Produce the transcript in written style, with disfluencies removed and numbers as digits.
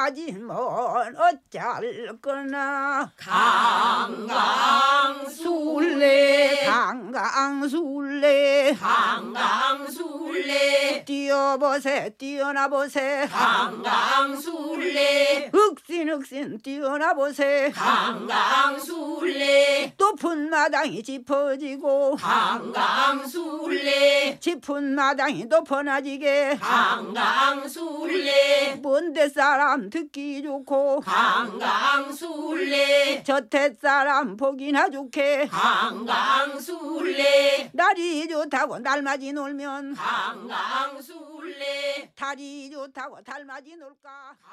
달맞이면 어쩔 거나 강강술래 강강술래 강강술래 뛰어보세 뛰어나보세 강강술래 흑신흑신 뛰어나보세 강강술래 높은 마당이 짚어지고 강강술래 짚은 마당이 높아나지게 강강술래 먼데 사람 듣기 좋고 강강술래 저태 사람 보기나 좋게 강강술래 날이 좋다고 날맞이 놀면 강강술래 달이 좋다고 달맞이 놀까.